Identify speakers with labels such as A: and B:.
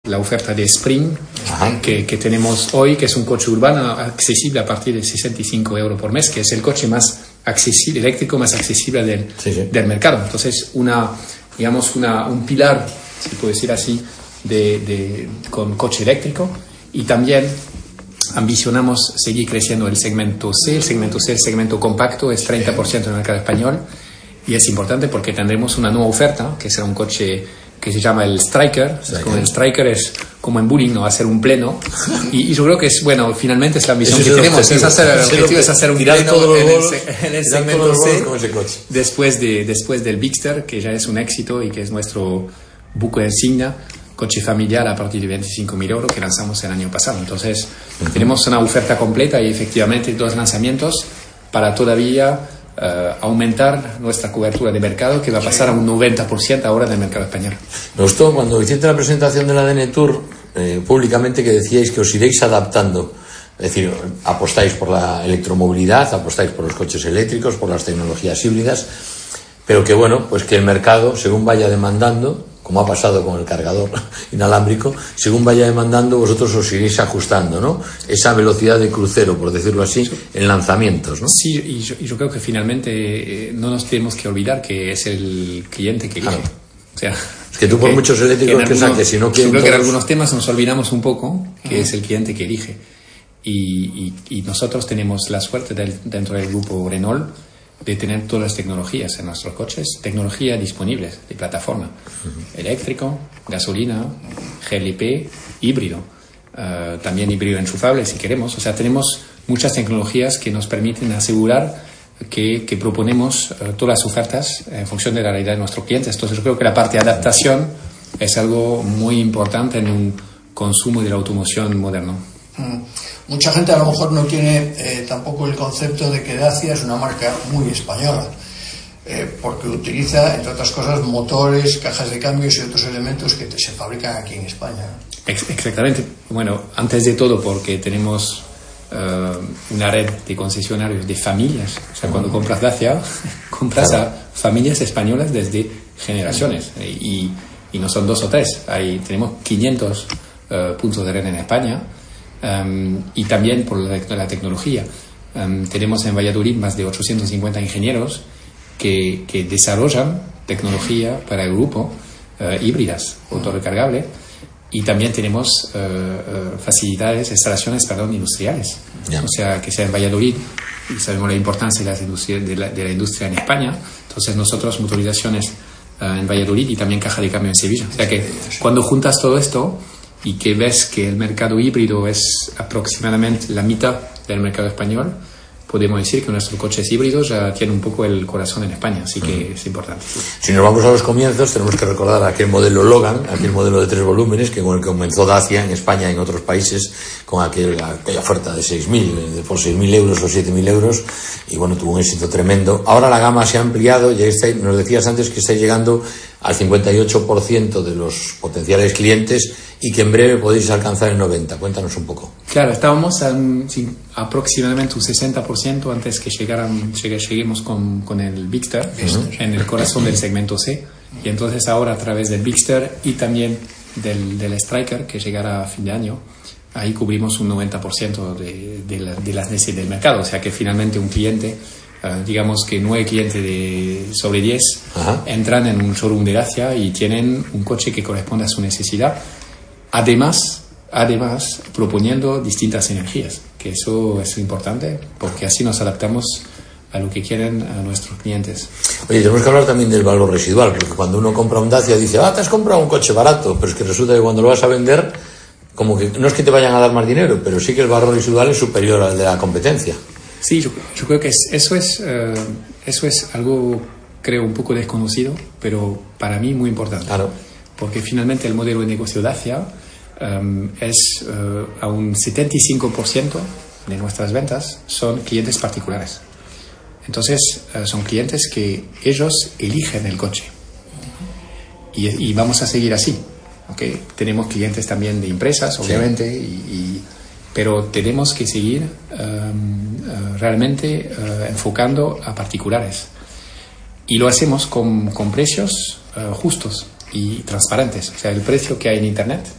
A: la oferta de Spring que tenemos hoy, que es un coche urbano accesible a partir de 65 euros por mes, que es el coche más accesible, eléctrico más accesible del mercado. Entonces, un pilar, si puedo decir así, con coche eléctrico, y también ambicionamos seguir creciendo el segmento C. El segmento compacto, es 30% del mercado español, y es importante porque tendremos una nueva oferta, que será un coche que se llama el Striker. El Striker es como en Bullying, ¿no? Hacer un pleno, y yo creo que es, bueno, finalmente es la ambición que tenemos, el objetivo es hacer un pleno en el segmento C, después del Bigster, que ya es un éxito y que es nuestro buque insignia, coche familiar a partir de 25.000 euros que lanzamos el año pasado. Entonces, tenemos una oferta completa y efectivamente 2 lanzamientos para todavía aumentar nuestra cobertura de mercado, que va a pasar a un 90% ahora del mercado español.
B: Me gustó cuando hiciste la presentación de la ADN Tour públicamente, que decíais que os iréis adaptando, es decir, apostáis por la electromovilidad, apostáis por los coches eléctricos, por las tecnologías híbridas, pero que bueno, pues que el mercado, según vaya demandando, como ha pasado con el cargador inalámbrico, según vaya demandando, vosotros os iréis ajustando, ¿no? Esa velocidad de crucero, por decirlo así, en lanzamientos, ¿no?
A: Sí, y yo creo que finalmente no nos tenemos que olvidar que es el cliente que elige.
B: Claro.
A: O sea,
B: es que tú por muchos eléctricos que saques, si no quieren...
A: Yo creo que en algunos temas nos olvidamos un poco que es el cliente que elige. Y nosotros tenemos la suerte dentro del grupo Renault de tener todas las tecnologías en nuestros coches, tecnologías disponibles de plataforma, eléctrico, gasolina, GLP, híbrido, también híbrido enchufable si queremos. O sea, tenemos muchas tecnologías que nos permiten asegurar que proponemos todas las ofertas en función de la realidad de nuestros clientes. Entonces yo creo que la parte de adaptación es algo muy importante en un consumo de la automoción moderno.
C: Mucha gente a lo mejor no tiene tampoco el concepto de que Dacia es una marca muy española, porque utiliza, entre otras cosas, motores, cajas de cambios y otros elementos que se fabrican aquí en España.
A: Exactamente. Bueno, antes de todo porque tenemos una red de concesionarios de familias. O sea, cuando compras Dacia, compras a familias españolas desde generaciones, y no son 2 o 3. Tenemos 500 puntos de red en España. Y también por la tecnología. Tenemos en Valladolid más de 850 ingenieros que desarrollan tecnología para el grupo, híbridas, autorrecargable, y también tenemos instalaciones industriales. O sea, que sea en Valladolid, y sabemos la importancia de la industria en España. Entonces nosotros motorizaciones en Valladolid y también caja de cambio en Sevilla. O sea que cuando juntas todo esto y que ves que el mercado híbrido es aproximadamente la mitad del mercado español, podemos decir que nuestros coches híbridos ya tienen un poco el corazón en España, así que es importante.
B: Si nos vamos a los comienzos, tenemos que recordar aquel modelo Logan, aquel modelo de 3 volúmenes, que con el que comenzó Dacia en España y en otros países, con aquella oferta de 6.000, por 6.000 euros o 7.000 euros, y bueno, tuvo un éxito tremendo. Ahora la gama se ha ampliado, ya nos decías antes que estáis llegando al 58% de los potenciales clientes y que en breve podéis alcanzar el 90%. Cuéntanos un poco.
A: Claro, estábamos aproximadamente un 60% antes que lleguemos con el Bigster, en el corazón del segmento C, y entonces ahora a través del Bigster y también del Striker, que llegará a fin de año, ahí cubrimos un 90% de las necesidades del mercado. O sea que finalmente un cliente, digamos que 9 clientes sobre 10 entran en un showroom de Dacia y tienen un coche que corresponde a su necesidad. Además proponiendo distintas energías, que eso es importante porque así nos adaptamos a lo que quieren a nuestros clientes.
B: Oye, tenemos que hablar también del valor residual, porque cuando uno compra un Dacia dice, te has comprado un coche barato, pero es que resulta que cuando lo vas a vender, como que no es que te vayan a dar más dinero, pero sí que el valor residual es superior al de la competencia.
A: Sí, yo creo que eso es algo, creo, un poco desconocido, pero para mí muy importante.
B: Claro.
A: Porque finalmente el modelo de negocio Dacia es a un 75% de nuestras ventas son clientes particulares. Entonces son clientes que ellos eligen el coche, y vamos a seguir así, ¿okay? Tenemos clientes también de empresas, obviamente, sí. Pero tenemos que seguir realmente enfocando a particulares, y lo hacemos con precios justos y transparentes. O sea, el precio que hay en Internet